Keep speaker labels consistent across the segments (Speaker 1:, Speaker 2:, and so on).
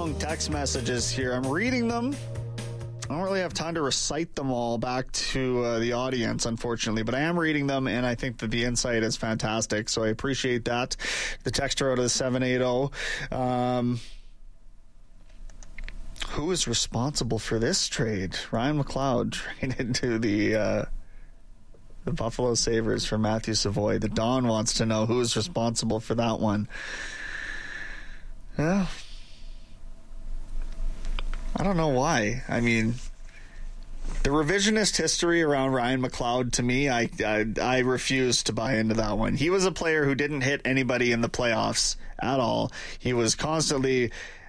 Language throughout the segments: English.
Speaker 1: long text messages here. I'm reading them. I don't really have time to recite them all back to the audience, unfortunately, but I am reading them, and I think that the insight is fantastic, so I appreciate that. The texter out of the 780. Who is responsible for this trade? Ryan McLeod traded to the Buffalo Sabres for Matthew Savoy. The Don wants to know who is responsible for that one. Yeah. I don't know why. I mean, the revisionist history around Ryan McLeod, to me, I refuse to buy into that one. He was a player who didn't hit anybody in the playoffs at all. He was constantly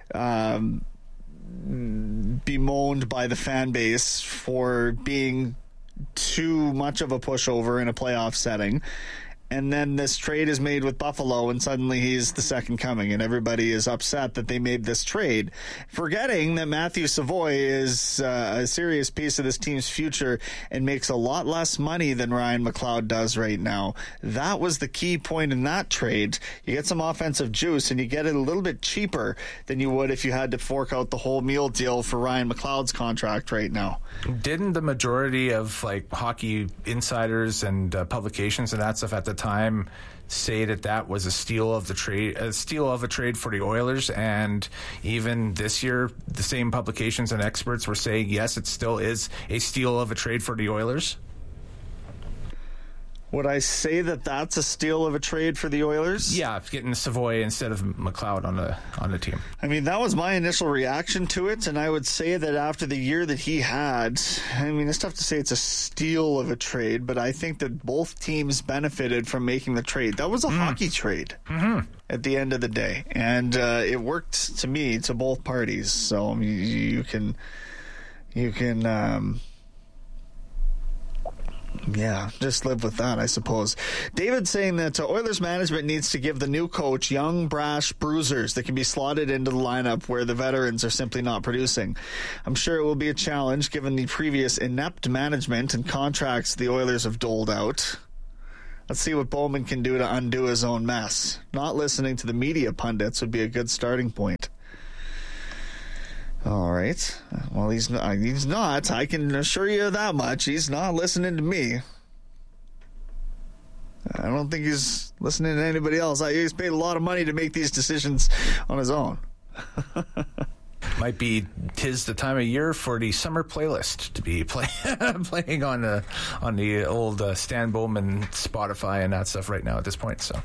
Speaker 1: bemoaned by the fan base for being too much of a pushover in a playoff setting. And then this trade is made with Buffalo, and suddenly he's the second coming, and everybody is upset that they made this trade, forgetting that Matthew Savoy is a serious piece of this team's future and makes a lot less money than Ryan McLeod does right now. That was the key point in that trade. You get some offensive juice, and you get it a little bit cheaper than you would if you had to fork out the whole meal deal for Ryan McLeod's contract right now.
Speaker 2: Didn't the majority of hockey insiders and publications and that stuff at the time say that was a steal of a trade for the Oilers? And even this year, the same publications and experts were saying, yes, it still is a steal of a trade for the Oilers.
Speaker 1: Would I say that that's a steal of a trade for the Oilers?
Speaker 2: Yeah, getting Savoy instead of McLeod on the team.
Speaker 1: I mean, that was my initial reaction to it, and I would say that after the year that he had, I mean, it's tough to say it's a steal of a trade, but I think that both teams benefited from making the trade. That was a hockey trade at the end of the day, and it worked to me, to both parties. So you can. Yeah, just live with that, I suppose. David saying that Oilers management needs to give the new coach young, brash bruisers that can be slotted into the lineup where the veterans are simply not producing. I'm sure it will be a challenge given the previous inept management and contracts the Oilers have doled out. Let's see what Bowman can do to undo his own mess. Not listening to the media pundits would be a good starting point. All right. Well, he's not. I can assure you that much. He's not listening to me. I don't think he's listening to anybody else. He's paid a lot of money to make these decisions on his own.
Speaker 2: Might be 'tis the time of year for the summer playlist to be playing on the old Stan Bowman Spotify and that stuff right now at this point. So.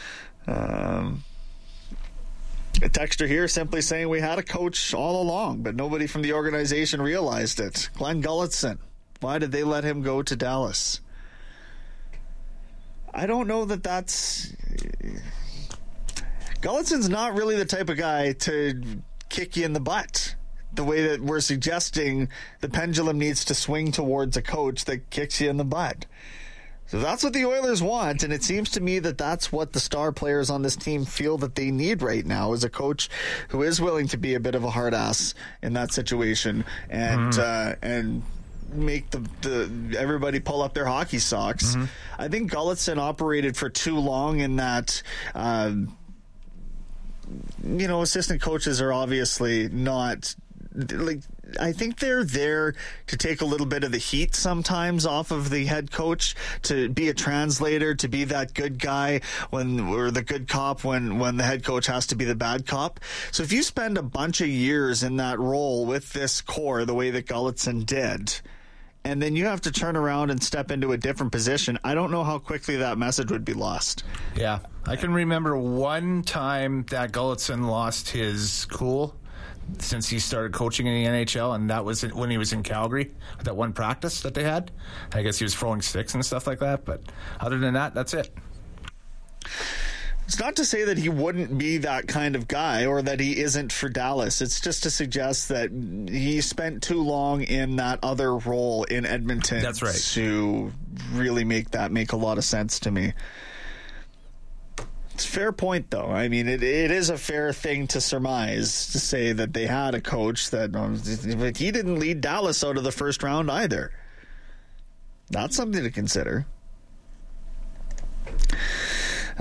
Speaker 1: A texter here simply saying we had a coach all along, but nobody from the organization realized it. Glenn Gulutzan. Why did they let him go to Dallas? I don't know that's... Gulutzan's not really the type of guy to kick you in the butt. The way that we're suggesting the pendulum needs to swing towards a coach that kicks you in the butt. So that's what the Oilers want, and it seems to me that that's what the star players on this team feel that they need right now, is a coach who is willing to be a bit of a hard ass in that situation and make the everybody pull up their hockey socks. I think Gulutzan operated for too long in that assistant coaches are obviously not I think they're there to take a little bit of the heat sometimes off of the head coach, to be a translator, to be that good guy or the good cop when the head coach has to be the bad cop. So if you spend a bunch of years in that role with this core the way that Gulutzan did, and then you have to turn around and step into a different position, I don't know how quickly that message would be lost.
Speaker 2: Yeah, I can remember one time that Gulutzan lost his cool since he started coaching in the NHL, and that was when he was in Calgary, that one practice that they had. I guess he was throwing sticks and stuff like that, but other than that, that's it.
Speaker 1: It's not to say that he wouldn't be that kind of guy or that he isn't for Dallas. It's just to suggest that he spent too long in that other role in Edmonton.
Speaker 2: That's right.
Speaker 1: To really make a lot of sense to me. It's a fair point, though. I mean, it is a fair thing to surmise, to say that they had a coach that he didn't lead Dallas out of the first round either. That's something to consider.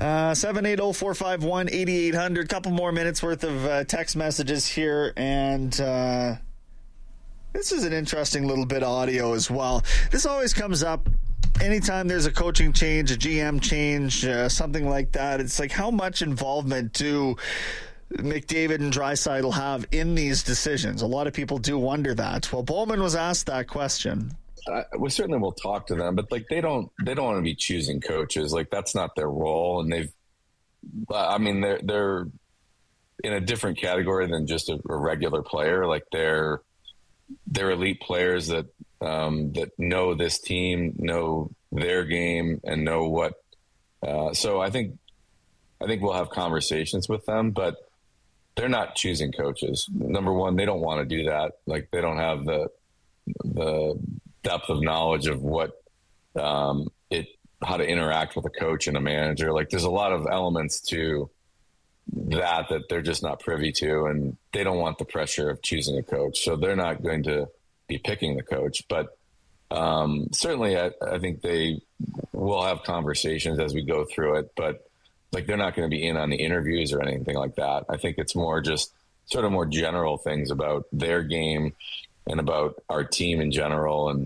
Speaker 1: 780-451-8800. Couple more minutes worth of text messages here, and this is an interesting little bit of audio as well. This always comes up anytime there's a coaching change, a GM change, something like that. It's like, how much involvement do McDavid and Draisaitl have in these decisions? A lot of people do wonder that. Well, Bowman was asked that question.
Speaker 3: We certainly will talk to them, but like they don't want to be choosing coaches. Like that's not their role, and they're in a different category than just a regular player. Like they're elite players that know this team, know their game, and know what. So I think we'll have conversations with them, but they're not choosing coaches. Number one, they don't want to do that. Like they don't have the depth of knowledge of how to interact with a coach and a manager. Like there's a lot of elements to that they're just not privy to, and they don't want the pressure of choosing a coach. So they're not going to be picking the coach, but certainly I think they will have conversations as we go through it, but like they're not going to be in on the interviews or anything like that. I think it's more just sort of more general things about their game and about our team in general. And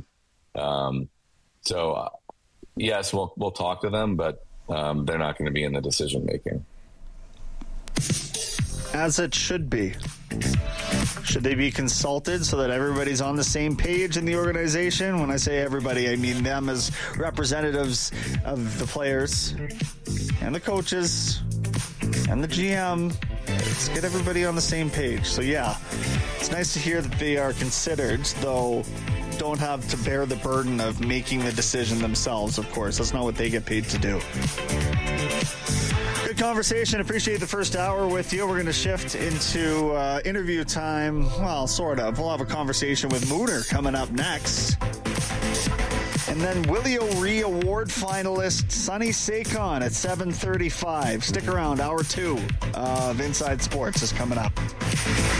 Speaker 3: yes, we'll talk to them, but they're not going to be in the decision making.
Speaker 1: As it should be. Should they be consulted so that everybody's on the same page in the organization? When I say everybody, I mean them as representatives of the players and the coaches and the GM. Let's get everybody on the same page. So yeah, it's nice to hear that they are considered, though don't have to bear the burden of making the decision themselves, of course. That's not what they get paid to do. Good conversation. Appreciate the first hour with you. We're going to shift into interview time. Well, sort of. We'll have a conversation with Mooner coming up next. And then Willie O'Ree Award finalist Sonny Sakon at 7:35. Stick around. Hour 2 of Inside Sports is coming up.